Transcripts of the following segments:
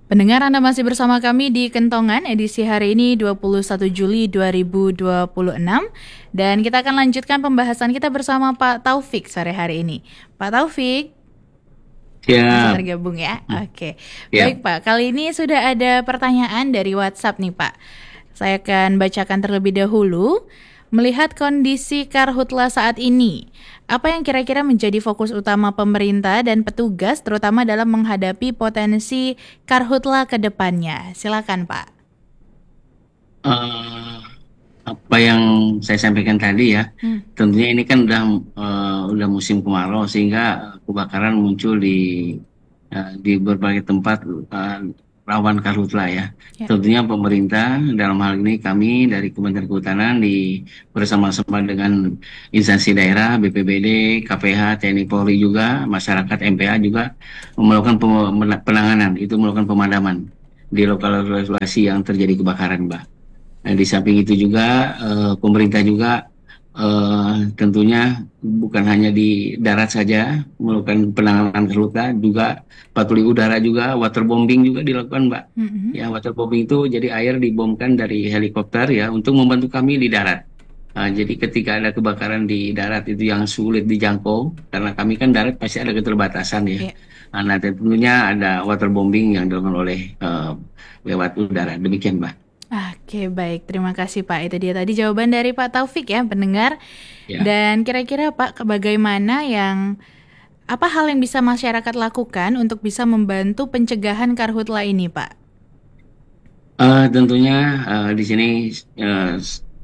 Pendengar, Anda masih bersama kami di Kentongan edisi hari ini 21 Juli 2026 dan kita akan lanjutkan pembahasan kita bersama Pak Taufik sore hari ini. Pak Taufik masih Siap, tergabung ya? Oke. siap. Baik Pak, kali ini sudah ada pertanyaan dari WhatsApp nih Pak. Saya akan bacakan terlebih dahulu. Melihat kondisi karhutla saat ini, apa yang kira-kira menjadi fokus utama pemerintah dan petugas terutama dalam menghadapi potensi karhutla ke depannya? Silakan, Pak. Eh, Apa yang saya sampaikan tadi ya, Hmm, tentunya ini kan udah musim kemarau sehingga kebakaran muncul di berbagai tempat eh, rawan karhutla ya. ya, Tentunya pemerintah dalam hal ini kami dari Kementerian Kehutanan bersama-sama dengan instansi daerah, BPBD, KPH, TNI Polri juga, masyarakat MPA juga melakukan penanganan, itu melakukan pemadaman di lokasi yang terjadi kebakaran, Mbak. Nah, di samping itu juga pemerintah juga tentunya bukan hanya di darat saja melakukan penanganan terluka, juga patroli udara juga, waterbombing juga dilakukan, Mbak. mhm, Ya, waterbombing itu jadi air dibomkan dari helikopter ya untuk membantu kami di darat. Jadi ketika ada kebakaran di darat itu yang sulit dijangkau, karena kami kan darat pasti ada keterbatasan ya. ya. Nah, tentunya ada waterbombing yang dilakukan oleh lewat udara. Demikian, Mbak. Oke, baik. Terima kasih, Pak. Itu dia tadi jawaban dari Pak Taufik ya, pendengar. Ya. Dan kira-kira, Pak, bagaimana apa hal yang bisa masyarakat lakukan untuk bisa membantu pencegahan karhutla ini, Pak? Tentunya di sini eh,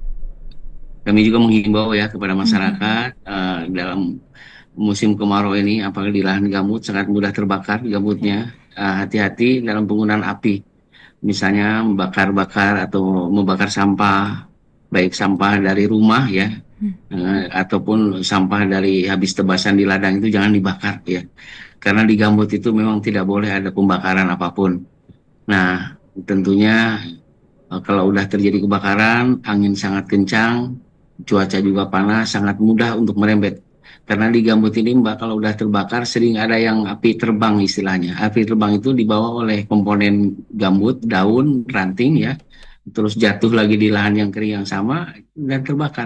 kami juga menghimbau ya kepada Mhm. masyarakat dalam musim kemarau ini, apalagi di lahan gambut sangat mudah terbakar Ya. gambutnya. Hati-hati dalam penggunaan api, misalnya membakar-bakar atau membakar sampah, baik sampah dari rumah ya, Hmm. ataupun sampah dari habis tebasan di ladang itu jangan dibakar ya, karena di gambut itu memang tidak boleh ada pembakaran apapun. Nah, tentunya kalau udah terjadi kebakaran, angin sangat kencang, cuaca juga panas, sangat mudah untuk merembet. Karena di gambut ini, Mbak, kalau udah terbakar, sering ada yang api terbang istilahnya. Api terbang itu dibawa oleh komponen gambut, daun, ranting ya, terus jatuh lagi di lahan yang kering yang sama, dan terbakar.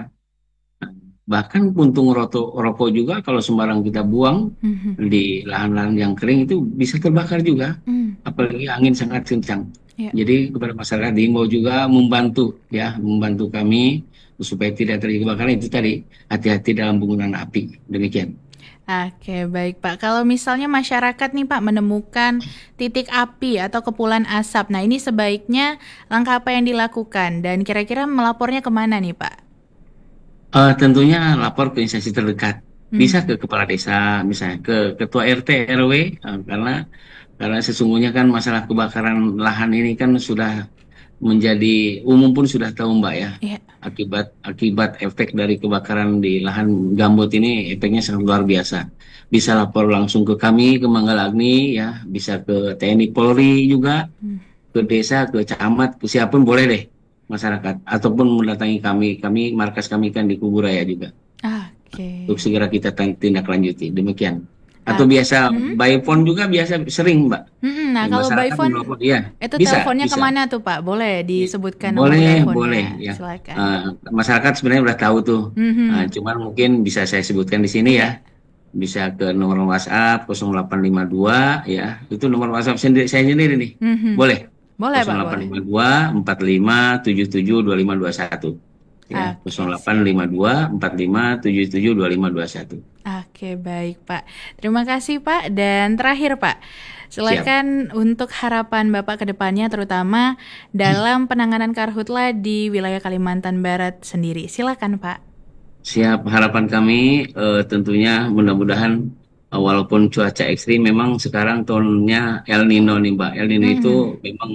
Bahkan puntung rokok juga kalau sembarang kita buang Mhm. di lahan-lahan yang kering itu bisa terbakar juga, Hmm. apalagi angin sangat kencang. Ya. Jadi kepada masyarakat diimbau juga membantu ya, membantu kami supaya tidak terjadi kebakaran itu tadi, hati-hati dalam penggunaan api. Demikian. Oke, baik Pak. Kalau misalnya masyarakat nih Pak menemukan titik api atau kepulan asap, nah ini sebaiknya langkah apa yang dilakukan dan kira-kira melapornya kemana nih Pak? Tentunya lapor ke instansi terdekat. Bisa ke Mhm. kepala desa, misalnya ke ketua RT RW, karena sesungguhnya kan masalah kebakaran lahan ini kan sudah menjadi umum pun sudah tahu, Mbak ya. Iya. Akibat akibat efek dari kebakaran di lahan gambut ini efeknya sangat luar biasa. Bisa lapor langsung ke kami, ke Manggala Agni ya, bisa ke TNI Polri juga, Hmm. ke desa, ke camat, ke siapapun boleh deh masyarakat, ataupun mendatangi kami. Markas kami kan di Kuburaya juga untuk Oke. segera kita tindak lanjuti. Demikian. Atau Oke. biasa Hmm? by phone juga biasa sering, Mbak. Nah, kalau by Masyarakat phone menelpon, iya, itu bisa, teleponnya bisa. kemana tuh Pak? Boleh disebutkan nomor Boleh, boleh teleponnya. ya. Silakan. Eh, Masyarakat sebenarnya udah tahu tuh. Mhm. Cuman mungkin bisa saya sebutkan di sini ya. Iya. Bisa ke nomor WhatsApp 0852 ya. Itu nomor WhatsApp sendiri, saya sendiri nih. Mhm. Boleh. Boleh Pak, boleh. 0852 4577 2521. Ya, Oke, siap. 0852 4577 2521. Oke, baik Pak. Terima kasih Pak. Dan terakhir Pak, Siap. silakan untuk harapan Bapak ke depannya terutama dalam penanganan karhutla di wilayah Kalimantan Barat sendiri. Silakan Pak. Siap, harapan kami tentunya mudah-mudahan walaupun cuaca ekstrim memang sekarang tahunnya El Nino nih, Mbak. El Nino itu Mhm. memang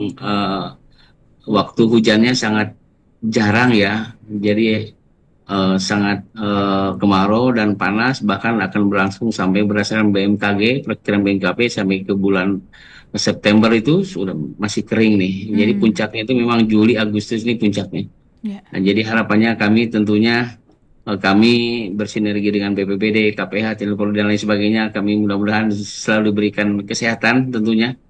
waktu hujannya sangat jarang ya. Jadi sangat kemarau dan panas bahkan akan berlangsung sampai berdasarkan BMKG, perkiraan BMKG sampai ke bulan September itu sudah masih kering nih. Jadi Hmm. puncaknya itu memang Juli Agustus ini puncaknya. Ya. Nah, jadi harapannya kami tentunya kami bersinergi dengan BPBD, KPH, Telepon dan lain sebagainya. Kami mudah-mudahan selalu diberikan kesehatan tentunya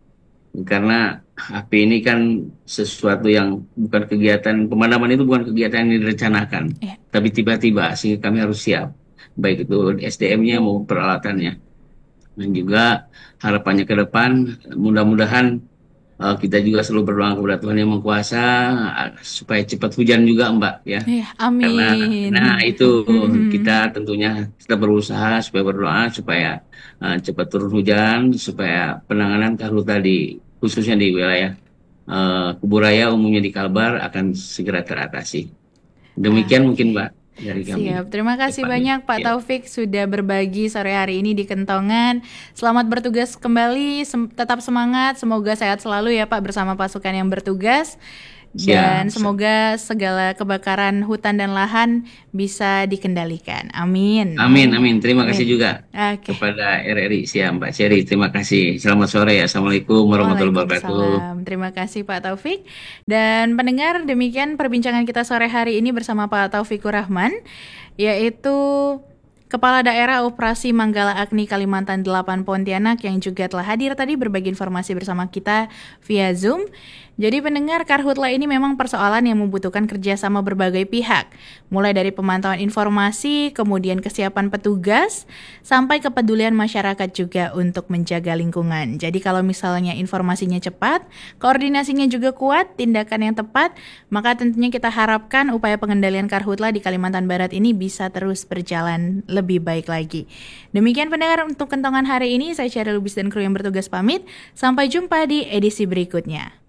karena api ini kan sesuatu yang bukan kegiatan pemadaman, itu bukan kegiatan yang direncanakan, Ya. tapi tiba-tiba sehingga kami harus siap, baik itu SDM-nya maupun peralatannya. Dan juga harapannya ke depan, mudah-mudahan kita juga selalu berdoa kepada Tuhan Yang Maha Kuasa supaya cepat hujan juga, Mbak, ya. Ya, Karena, amin. nah itu Mhm. kita tentunya kita berusaha supaya berdoa supaya cepat turun hujan, supaya penanganan karhutla khususnya di wilayah Kuburaya, umumnya di Kalbar, akan segera teratasi. Demikian mungkin, Oke. Mbak, dari kami. Siap, terima kasih Depannya. banyak Pak Ya. Taufik sudah berbagi sore hari ini di Kentongan. Selamat bertugas kembali, tetap semangat, semoga sehat selalu ya Pak bersama pasukan yang bertugas. Dan Siap. semoga segala kebakaran hutan dan lahan bisa dikendalikan. Amin. Amin, amin. Terima kasih Amin. juga Oke. kepada RRI. Siap, Mbak Seri. Terima kasih. Selamat sore ya. Assalamualaikum warahmatullahi wabarakatuh. Waalaikumsalam. Terima kasih Pak Taufik. Dan pendengar, demikian perbincangan kita sore hari ini bersama Pak Taufikur Rahman, yaitu Kepala Daerah Operasi Manggala Agni Kalimantan 8 Pontianak yang juga telah hadir tadi berbagi informasi bersama kita via Zoom. Jadi pendengar, karhutla ini memang persoalan yang membutuhkan kerjasama berbagai pihak, mulai dari pemantauan informasi, kemudian kesiapan petugas, sampai kepedulian masyarakat juga untuk menjaga lingkungan. Jadi kalau misalnya informasinya cepat, koordinasinya juga kuat, tindakan yang tepat, maka tentunya kita harapkan upaya pengendalian karhutla di Kalimantan Barat ini bisa terus berjalan lebih baik lagi. Demikian pendengar untuk Kentongan hari ini, saya Sheryl Lubis dan kru yang bertugas pamit. Sampai jumpa di edisi berikutnya.